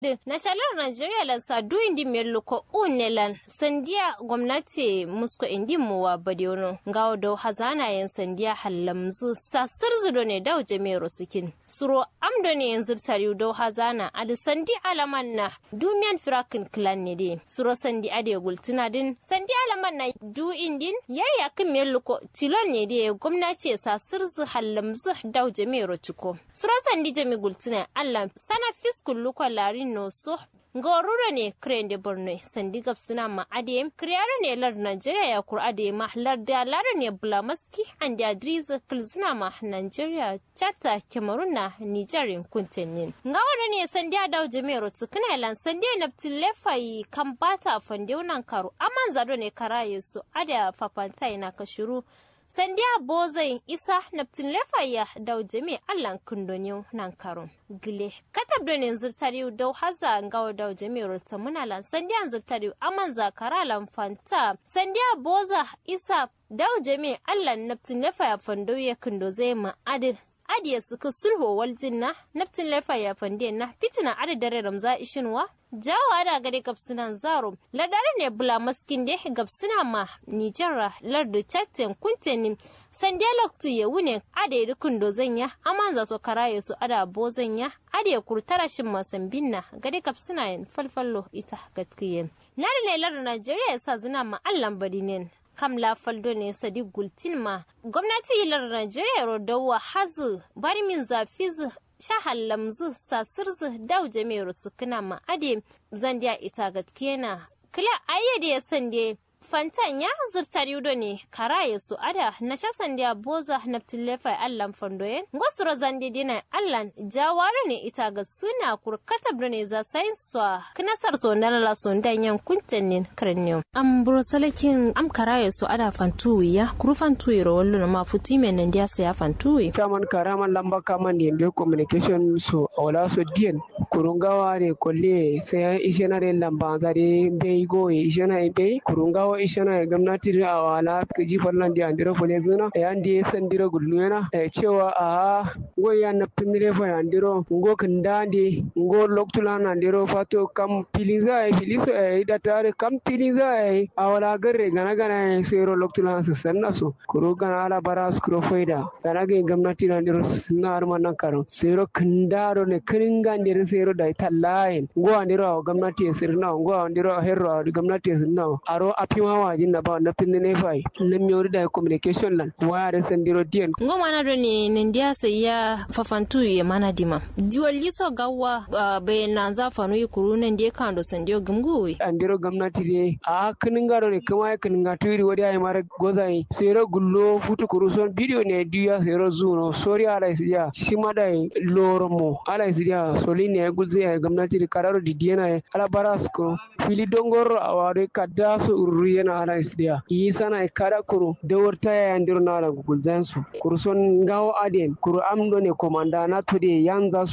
na shalar Najeriya lan sadu indi melluko unelan sandiya gwamnati musko indi muwa badiono ngawo do hazana yan sandiya hallamzu sasirzudo ne daw jemero sikin suro amdo ne yanzu tariu do hazana adu sandi alaman na dumiyan firakin clan ne de suro sandi ade gultuna din sandi alaman na du indin yar yakin melluko tilon ne de gwamnati sasirzu hallamzu daw jemero ciko suro sandi jemi gultuna Allah sana fiskul luko larin no so ngorura ne krende borno sandi gabsuna ma ade kriyara ne lar Nigeria ya kur ade ma lar da lar ne blamaski ande adriz kulzuna ma Nigeria chata Cameroon na Nigeria kuntenin ngawara ne sandi adaw jemero tsukuna lan sandi naptille fai kambata fandeunan karu aman zado ne karaye su ade fapantai na kashuru sandiya bozai isa naptin lefaya daw jami allan kundonyo nan karon gile katab donin zirtariu daw haza ngaw daw jami rota munalan sandiya zirtariu aman zakara lan fanta sandiya boza isa daw jami allan naptin lefaya fando ya kundo zai ma adiya suka sulho waljinna naptin lefaya fande na fitina adadare ramza ishinwa jawo ada gade gabsunan zaro ladare ne bula maskin da gabsuna ma Nijar lardu chatten kuntenin sandialog tu ya wune ade rukun dozanya amanza so karaye su ada bozanya ade kurtara shin masambinna gade gabsuna yin falfallo ita gatkiyen lare lardu Najeriya sa zina ma allan badinen kam la faldo ne sadi gultin ma gwamnati lardu Najeriya rodawa hazu bari min zafizu shahal lamzu sasirzu daw jami'ar sukuna ma ade zandiya ita gatkena kila ayyade ya sande fantan ya zurtari udo ne karaye su ada na sha sandiya boza naptilefa allan fandoyen ngosuro zandi dina allan jawara ne ita ga suna kurkatab ne za sayin su knasar so nalala so danyan kuntenin krenyo am brosalakin am karaye su ada fantuwi ya kuru fantuwi ro wallo ma futi men ndiya sa ya fantuwi chaman karaman lamba kaman yende communication so wala so dien kurungawa ne kolle sai ishenare lamba zare bei go ishena bei kurungawa ishana gwamnati da awala kaji fallan da andiro fole zuna yandi sandiro gulluena cewa a goya na pinire fa andiro ngo kandande ngo loktulana andiro fato kam piliza filiso da tare kam piliza awala garre gana gana sero loktulana su sanna so kuro gana ala baras kuro faida gana ga gwamnati da andiro sunna arman karo sero kandaro ne kiringa andiro sero da tallain ngo andiro gwamnati sirna ngo andiro herro gwamnati sunna aro api wajin na ba na pinne ne fai lemmi da communication lan waya sandiro dien ngoma na do ni ndia sai ya fafantu ya mana dima diwali so gawa be nan za fanu yukuru nan de kando sandio gumguwe andiro gamnati de a kiningaro ne kuma kininga tuiri wadi ay mara gozai sero gullo futu kuruson video ne diya sero zuno sori ala isiya shima dai loromo ala isiya soline gulze gamnati de kararo di diena ala barasko fili dongor aware kadda so uriyena ala isiya yisana kada kuru dawarta ya andiro na ala gulzansu kuruson ngawo aden kuru amdo ne komanda na tode yanza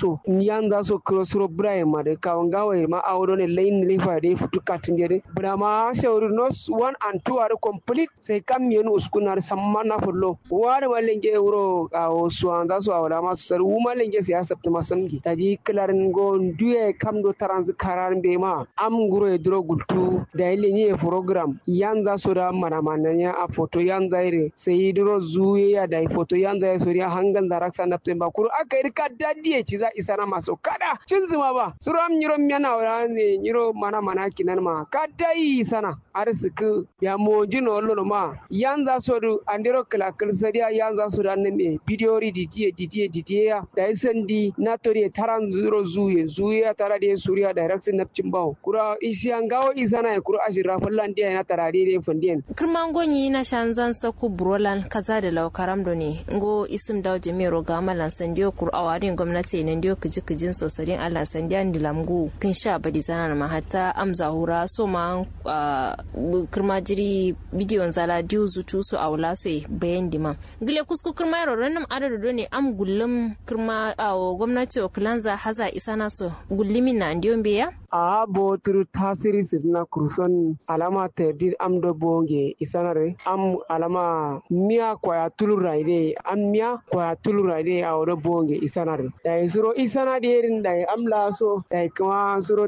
so krosro brahim ma de kawangawa ma awdo ne lain lifa de futu katindere brama shawru nos 1 and 2 are complete sai kam yenu uskunar sammana fullo ware malenge euro awo suanda so awda ma sar wuma lenge siyasa tuma samgi taji klarin go duye kam do taranz karan be ma am guro e dro gultu da ilenye program yanza so da manamananya a photo yanza ire sai dro zuye ya da photo yanza so ya hangal da raksa napte ba kuru aka irka daddiye ci za isana maso kada cinzuma ba suram nyiro myana wala ne nyiro mana kinan ma kadai sana arsiku ya mojino ollo ma yanza so du andiro kala sadiya yanza so da ne video ri ditiye ya da sandi na tori taran zuro zuye ya tara de suriya direction napcin bawo kura isiyangawo isana ya kura ashira fallan dia na tarare de fandien kirmangonyi na shanzan saku brolan kaza da laukaram do ne ngo isim dawo jemero ga malan sandiyo kur awarin gwamnati ne ndiyo kijin sosarin Allah sandiyan dilamgu kin sha badi zanan ma hatta amza hura so ma kirma jiri bidiyon zala diu zutu su awla su bayan dima gile kusku kirma yaro ranum adadu ne am gullum kirma gwamnati o kilanza haza isana so gullimin na ndiyon beya a botur tasiri sirna kurson alama terdir am do bonge isanare am alama miya kwaya tuluraide am miya kwaya tuluraide a do bonge isanare da isuro isana derin da am laso da kuma suro